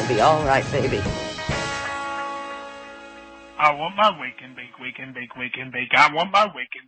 It'll be all right, baby. I want my wake and bake, wake and bake, wake and bake. I want my wake and